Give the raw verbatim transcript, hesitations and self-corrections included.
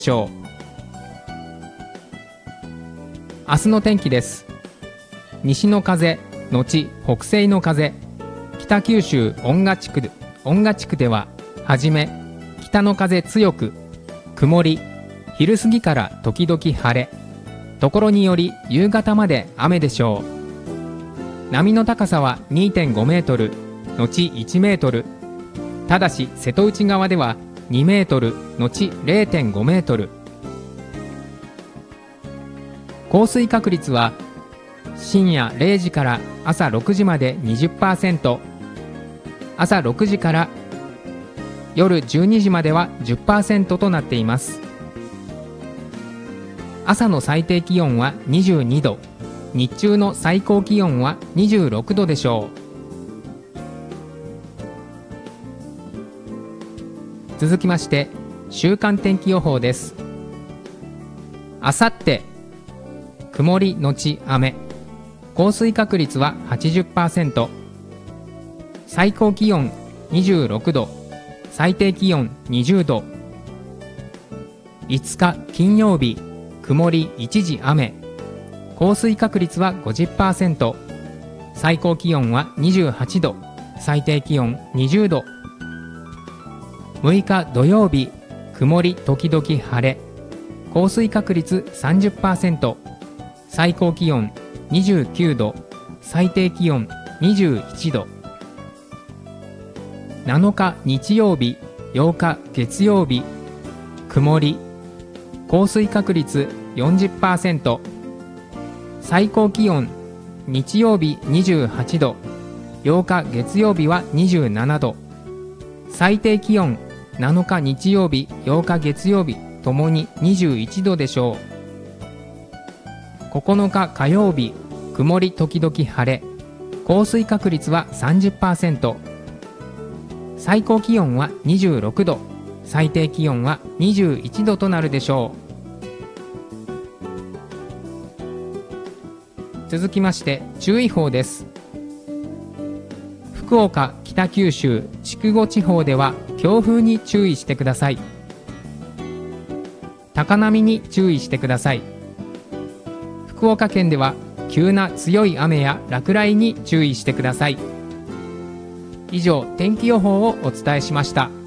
しょう。明日の天気です。西の風のち北西の風、北九州恩賀地区で恩賀地区でははじめ北の風強く、曇り、昼過ぎから時々晴れ、ところにより夕方まで雨でしょう。波の高さは にてんごメートルのちいちメートル、ただし瀬戸内側ではにメートルのち れいてんごメートル。降水確率は深夜れいじから朝ろくじまで にじゅっパーセント、朝ろくじから夜じゅうにじまでは じゅっパーセント となっています。朝の最低気温はにじゅうにど、日中の最高気温はにじゅうろくどでしょう。続きまして週間天気予報です。あさって曇りのち雨、降水確率は はちじゅっパーセント、最高気温にじゅうろくど、最低気温にじゅうど。いつか金曜日、曇り一時雨、降水確率は ごじゅっパーセント、最高気温はにじゅうはちど、最低気温にじゅうど。むいか土曜日、曇り時々晴れ、降水確率 さんじゅっパーセント、最高気温にじゅうきゅうど、最低気温にじゅういちど。なのか日曜日、ようか月曜日、曇り、降水確率 よんじゅっパーセント、最高気温日曜日にじゅうはちど、ようか月曜日はにじゅうななど、最低気温なのか日曜日、ようか月曜日ともににじゅういちどでしょう。ここのか火曜日、曇り時々晴れ、降水確率は さんじゅっパーセント、最高気温はにじゅうろくど、最低気温はにじゅういちどとなるでしょう。続きまして注意報です。福岡、北九州、筑後地方では強風に注意してください。高波に注意してください。福岡県では急な強い雨や落雷に注意してください。以上、天気予報をお伝えしました。